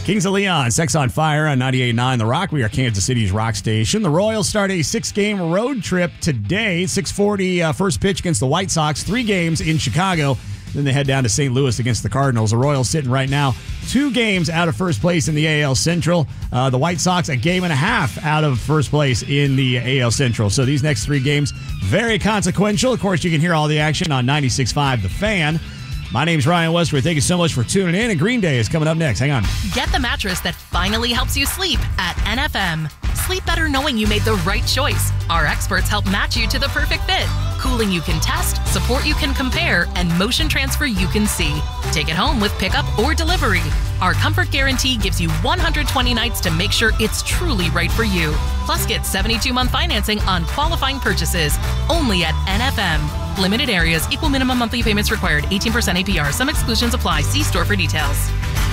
Kings of Leon, Sex on Fire on 98.9 The Rock. We are Kansas City's rock station. The Royals start a 6-game road trip today. 6:40 first pitch against the White Sox. 3 games in Chicago. Then they head down to St. Louis against the Cardinals. The Royals sitting right now 2 games out of first place in the AL Central. The White Sox a game and a half out of first place in the AL Central. So these next 3 games, very consequential. Of course, you can hear all the action on 96.5 The Fan. My name's Ryan Westwood. Thank you so much for tuning in. And Green Day is coming up next. Hang on. Get the mattress that finally helps you sleep at NFM. Sleep better knowing you made the right choice. Our experts help match you to the perfect fit. Cooling you can test, support you can compare, and motion transfer you can see. Take it home with pickup or delivery. Our comfort guarantee gives you 120 nights to make sure it's truly right for you. Plus, get 72-month financing on qualifying purchases. Only at NFM. Limited areas, equal minimum monthly payments required, 18% APR. Some exclusions apply. See store for details.